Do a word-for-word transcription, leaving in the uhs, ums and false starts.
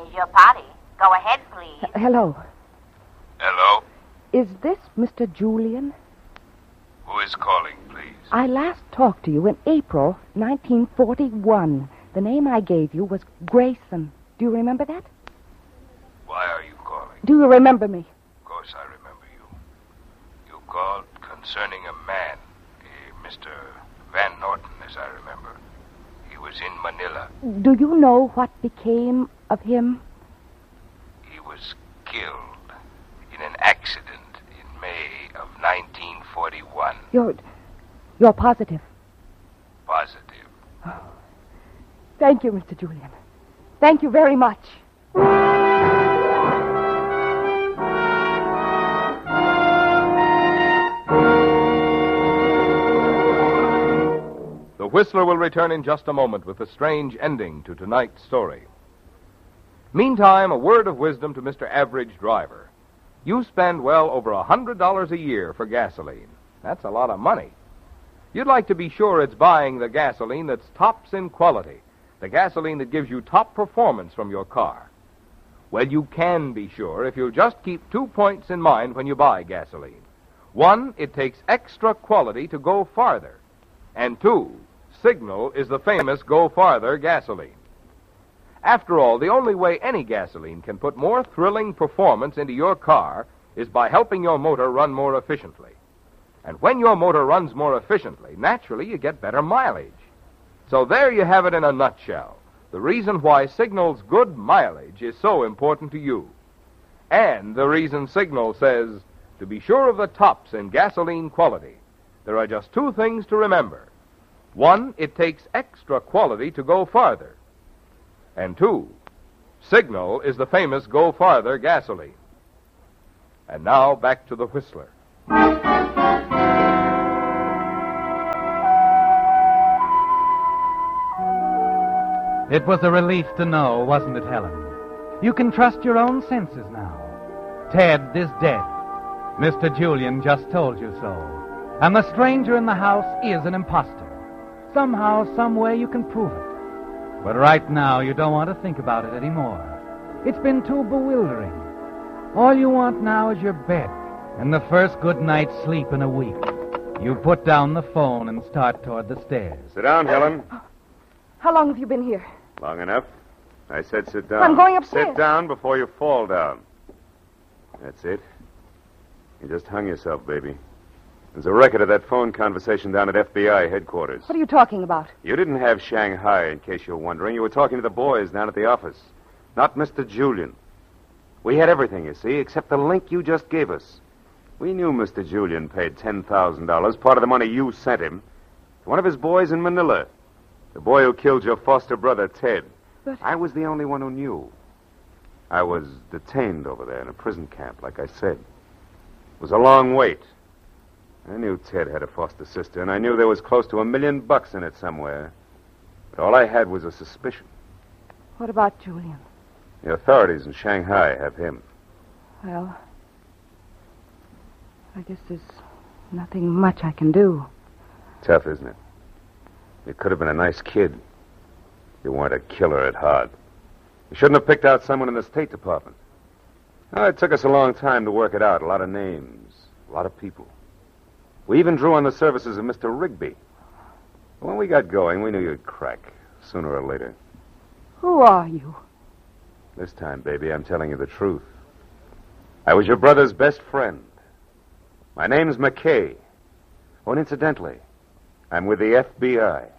is your party. Go ahead, please. Uh, hello. Hello? Is this Mister Julian? Who is calling, please? I last talked to you in April nineteen forty-one. The name I gave you was Grayson. Do you remember that? Why are you calling? Do you remember me? Of course I remember you. You called concerning a man, a Mister Van Norton, as I remember. He was in Manila. Do you know what became of him? He was killed in an accident in May of nineteen forty-one. You're... you're positive? Positive. Oh. Thank you, Mister Julian. Thank you very much. The Whistler will return in just a moment with a strange ending to tonight's story. Meantime, a word of wisdom to Mister Average Driver. You spend well over a hundred dollars a year for gasoline. That's a lot of money. You'd like to be sure it's buying the gasoline that's tops in quality, the gasoline that gives you top performance from your car. Well, you can be sure if you'll just keep two points in mind when you buy gasoline. One, it takes extra quality to go farther. And two, Signal is the famous Go Farther gasoline. After all, the only way any gasoline can put more thrilling performance into your car is by helping your motor run more efficiently. And when your motor runs more efficiently, naturally you get better mileage. So there you have it in a nutshell, the reason why Signal's good mileage is so important to you. And the reason Signal says, to be sure of the tops in gasoline quality, there are just two things to remember. One, it takes extra quality to go farther. And two, Signal is the famous Go Farther gasoline. And now back to the Whistler. It was a relief to know, wasn't it, Helen? You can trust your own senses now. Ted is dead. Mister Julian just told you so. And the stranger in the house is an imposter. Somehow, some way you can prove it. But right now, you don't want to think about it anymore. It's been too bewildering. All you want now is your bed and the first good night's sleep in a week. You put down the phone and start toward the stairs. Sit down, Helen. How long have you been here? Long enough. I said sit down. I'm going upstairs. Sit down before you fall down. That's it. You just hung yourself, baby. There's a record of that phone conversation down at F B I headquarters. What are you talking about? You didn't have Shanghai, in case you're wondering. You were talking to the boys down at the office. Not Mister Julian. We had everything, you see, except the link you just gave us. We knew Mister Julian paid ten thousand dollars, part of the money you sent him, to one of his boys in Manila. The boy who killed your foster brother, Ted. But... I was the only one who knew. I was detained over there in a prison camp, like I said. It was a long wait. I knew Ted had a foster sister, and I knew there was close to a million bucks in it somewhere. But all I had was a suspicion. What about Julian? The authorities in Shanghai have him. Well, I guess there's nothing much I can do. Tough, isn't it? You could have been a nice kid. You weren't a killer at heart. You shouldn't have picked out someone in the State Department. Oh, it took us a long time to work it out. A lot of names, a lot of people. We even drew on the services of Mister Rigby. When we got going, we knew you'd crack, sooner or later. Who are you? This time, baby, I'm telling you the truth. I was your brother's best friend. My name's McKay. Oh, and incidentally, I'm with the F B I.